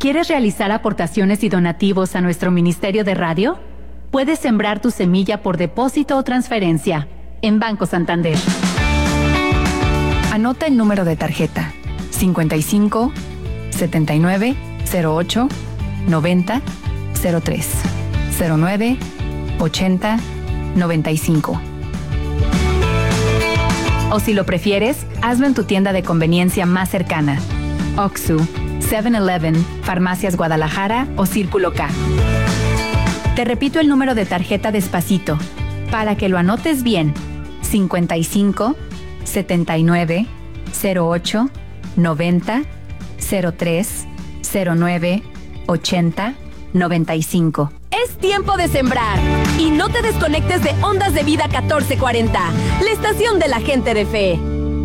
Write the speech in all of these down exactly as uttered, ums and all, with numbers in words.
¿Quieres realizar aportaciones y donativos a nuestro Ministerio de Radio? Puedes sembrar tu semilla por depósito o transferencia en Banco Santander. Anota el número de tarjeta cincuenta y cinco, setenta y nueve, cero ocho, noventa, cero tres, cero nueve, ochenta, noventa y cinco. O si lo prefieres, hazlo en tu tienda de conveniencia más cercana. Oxxo, seven eleven, Farmacias Guadalajara o Círculo K. Te repito el número de tarjeta despacito, para que lo anotes bien. cincuenta y cinco, setenta y nueve, cero ocho, noventa, cero tres, cero nueve, ochenta, noventa y cinco. Es tiempo de sembrar y no te desconectes de Ondas de Vida catorce cuarenta, la estación de la gente de fe.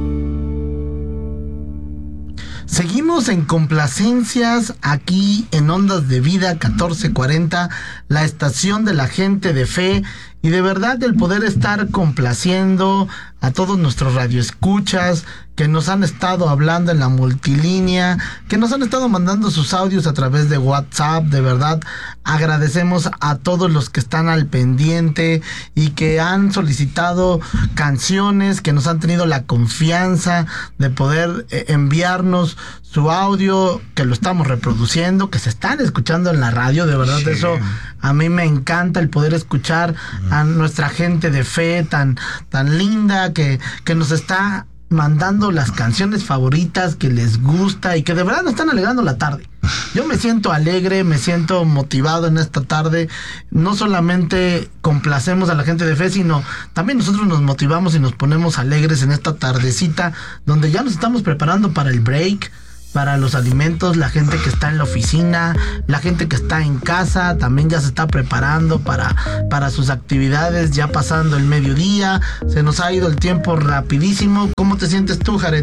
Seguimos en complacencias aquí en Ondas de Vida catorce cuarenta, la estación de la gente de fe, y de verdad el poder estar complaciendo a todos nuestros radioescuchas que nos han estado hablando en la multilínea, que nos han estado mandando sus audios a través de WhatsApp. De verdad agradecemos a todos los que están al pendiente y que han solicitado canciones, que nos han tenido la confianza de poder eh, enviarnos su audio, que lo estamos reproduciendo, que se están escuchando en la radio. De verdad, sí. Eso a mí me encanta, el poder escuchar a nuestra gente de fe tan, tan linda, que, que nos está mandando las canciones favoritas que les gusta y que de verdad nos están alegrando la tarde. Yo me siento alegre, me siento motivado en esta tarde. No solamente complacemos a la gente de fe, sino también nosotros nos motivamos y nos ponemos alegres en esta tardecita donde ya nos estamos preparando para el break, para los alimentos. La gente que está en la oficina, la gente que está en casa, también ya se está preparando para, para sus actividades, ya pasando el mediodía. Se nos ha ido el tiempo rapidísimo. ¿Cómo te sientes tú, Jared?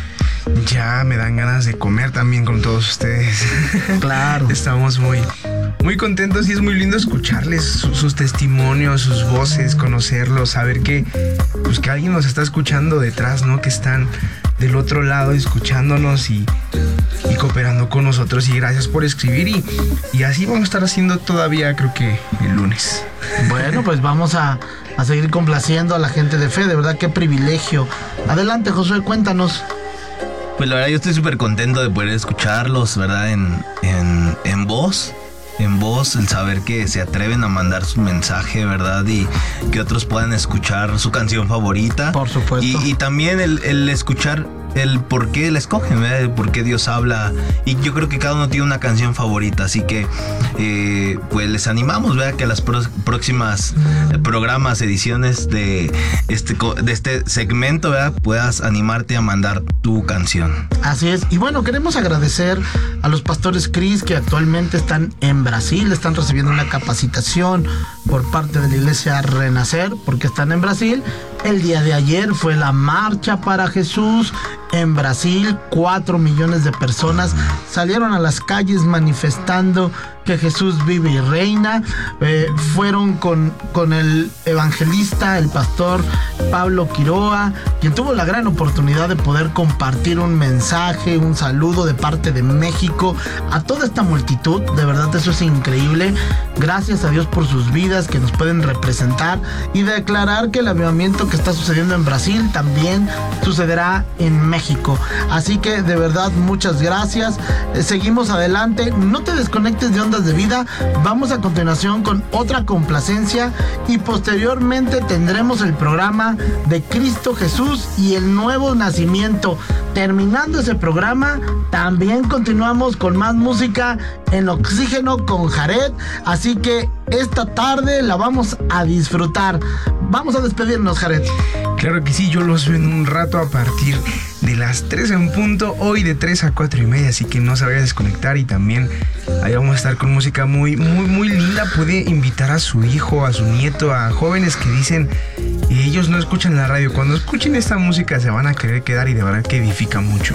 Ya me dan ganas de comer también con todos ustedes. Claro. Estamos muy, muy contentos y es muy lindo escucharles su, sus testimonios, sus voces, conocerlos, saber que, pues, que alguien nos está escuchando detrás, ¿no? Que están del otro lado escuchándonos y, y cooperando con nosotros. Y gracias por escribir y, y así vamos a estar haciendo todavía, creo que el lunes. Bueno, pues vamos a, a seguir complaciendo a la gente de fe. De verdad, qué privilegio. Adelante, Josué, cuéntanos. Pues la verdad yo estoy súper contento de poder escucharlos, ¿verdad? En, en, en voz, en voz, el saber que se atreven a mandar su mensaje, ¿verdad? Y que otros puedan escuchar su canción favorita. Por supuesto. Y, y también el, el escuchar el por qué la escogen, ¿verdad? El por qué Dios habla. Y yo creo que cada uno tiene una canción favorita, así que eh, pues les animamos, ¿verdad? Que a las pro- próximas programas, ediciones de este, de este segmento, ¿verdad? Puedas animarte a mandar tu canción. Así es. Y bueno, queremos agradecer a los pastores Cris que actualmente están en Brasil, están recibiendo una capacitación por parte de la iglesia Renacer, porque están en Brasil. El día de ayer fue la marcha para Jesús en Brasil. Cuatro millones de personas salieron a las calles manifestando que Jesús vive y reina. Eh, fueron con, con el evangelista, el pastor Pablo Quiroa, quien tuvo la gran oportunidad de poder compartir un mensaje, un saludo de parte de México a toda esta multitud. De verdad, eso es increíble. Gracias a Dios por sus vidas que nos pueden representar y declarar que el avivamiento que está sucediendo en Brasil también sucederá en México. Así que de verdad, muchas gracias. Eh, seguimos adelante. No te desconectes de Ondas de Vida. Vamos a continuación con otra complacencia y posteriormente tendremos el programa de Cristo Jesús y el nuevo nacimiento. Terminando ese programa, también continuamos con más música en Oxígeno con Jared. Así que esta tarde la vamos a disfrutar. Vamos a despedirnos, Jared. Claro que sí, yo los veo en un rato a partir de las tres en punto, hoy de tres a cuatro y media, así que no se vaya a desconectar. Y también ahí vamos a estar con música muy, muy, muy linda. Puede invitar a su hijo, a su nieto, a jóvenes que dicen y ellos no escuchan la radio. Cuando escuchen esta música se van a querer quedar y de verdad que edifica mucho.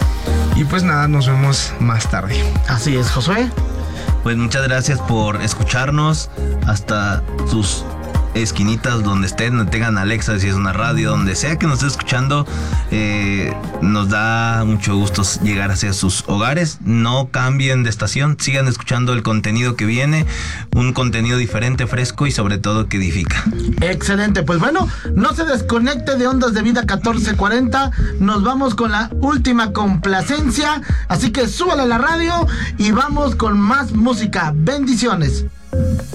Y pues nada, nos vemos más tarde. Así es, Josué. Pues muchas gracias por escucharnos hasta sus esquinitas, donde estén, donde tengan Alexa, si es una radio, donde sea que nos esté escuchando, eh, nos da mucho gusto llegar hacia sus hogares. No cambien de estación, sigan escuchando el contenido que viene, un contenido diferente, fresco y sobre todo que edifica. Excelente, pues bueno, no se desconecte de Ondas de Vida catorce cuarenta, nos vamos con la última complacencia, así que súbale a la radio y vamos con más música. Bendiciones.